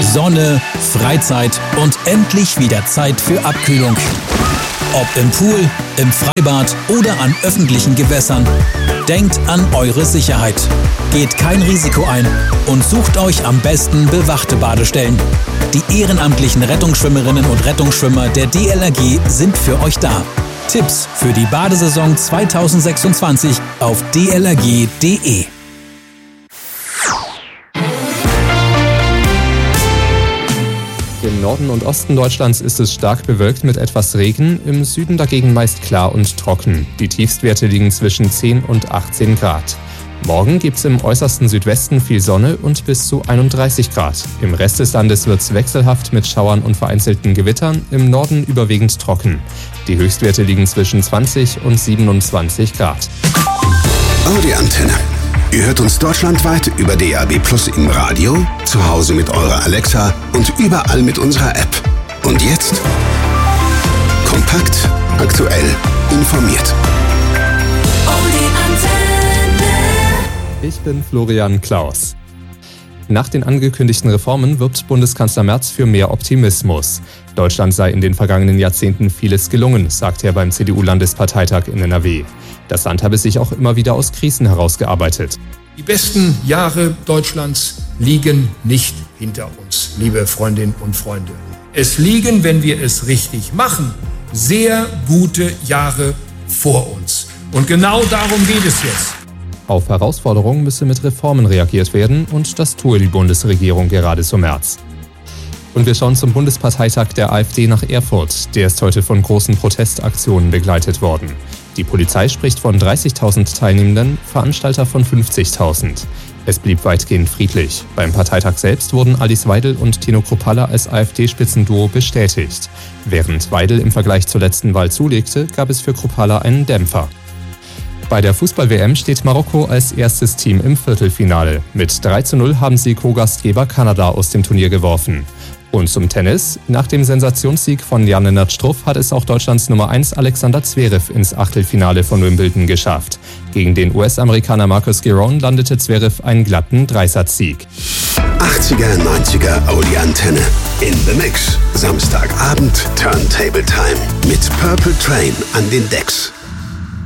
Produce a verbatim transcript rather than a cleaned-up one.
Sonne, Freizeit und endlich wieder Zeit für Abkühlung. Ob im Pool, im Freibad oder an öffentlichen Gewässern. Denkt an eure Sicherheit. Geht kein Risiko ein und sucht euch am besten bewachte Badestellen. Die ehrenamtlichen Rettungsschwimmerinnen und Rettungsschwimmer der D L R G sind für euch da. Tipps für die Badesaison zweitausendsechsundzwanzig auf d l r g punkt d e. Im Norden und Osten Deutschlands ist es stark bewölkt mit etwas Regen, im Süden dagegen meist klar und trocken. Die Tiefstwerte liegen zwischen zehn und achtzehn Grad. Morgen gibt's im äußersten Südwesten viel Sonne und bis zu einunddreißig Grad. Im Rest des Landes wird's wechselhaft mit Schauern und vereinzelten Gewittern, im Norden überwiegend trocken. Die Höchstwerte liegen zwischen zwanzig und siebenundzwanzig Grad. Audi Antenne. Ihr hört uns deutschlandweit über D A B Plus im Radio, zu Hause mit eurer Alexa und überall mit unserer App. Und jetzt? Kompakt, aktuell, informiert. Audi Antenne. Ich bin Florian Klaus. Nach den angekündigten Reformen wirbt Bundeskanzler Merz für mehr Optimismus. Deutschland sei in den vergangenen Jahrzehnten vieles gelungen, sagt er beim C D U-Landesparteitag in N R W. Das Land habe sich auch immer wieder aus Krisen herausgearbeitet. Die besten Jahre Deutschlands liegen nicht hinter uns, liebe Freundinnen und Freunde. Es liegen, wenn wir es richtig machen, sehr gute Jahre vor uns. Und genau darum geht es jetzt. Auf Herausforderungen müsse mit Reformen reagiert werden und das tue die Bundesregierung gerade so März. Und wir schauen zum Bundesparteitag der AfD nach Erfurt. Der ist heute von großen Protestaktionen begleitet worden. Die Polizei spricht von dreißigtausend Teilnehmenden, Veranstalter von fünfzigtausend. Es blieb weitgehend friedlich. Beim Parteitag selbst wurden Alice Weidel und Tino Kruppalla als AfD-Spitzenduo bestätigt. Während Weidel im Vergleich zur letzten Wahl zulegte, gab es für Kruppalla einen Dämpfer. Bei der Fußball-W M steht Marokko als erstes Team im Viertelfinale. Mit drei zu null haben sie Co-Gastgeber Kanada aus dem Turnier geworfen. Und zum Tennis. Nach dem Sensationssieg von Jan-Lennart Struff hat es auch Deutschlands Nummer eins Alexander Zverev ins Achtelfinale von Wimbledon geschafft. Gegen den U S-Amerikaner Marcus Giron landete Zverev einen glatten Dreisatzsieg. achtziger, neunziger Audi Antenne. In the Mix. Samstagabend Turntable Time mit Purple Train an den Decks.